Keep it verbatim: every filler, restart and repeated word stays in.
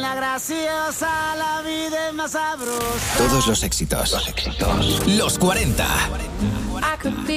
la graciosa, la vida es más sabrosa. Todos los éxitos. Los éxitos. Los cuarenta.